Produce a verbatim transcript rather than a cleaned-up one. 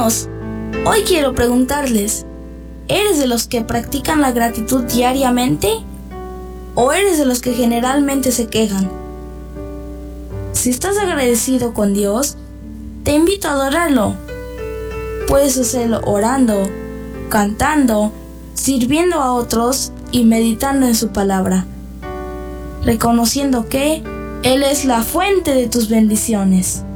Hermanos, hoy quiero preguntarles, ¿eres de los que practican la gratitud diariamente o eres de los que generalmente se quejan? Si estás agradecido con Dios, te invito a adorarlo. Puedes hacerlo orando, cantando, sirviendo a otros y meditando en su palabra, reconociendo que Él es la fuente de tus bendiciones.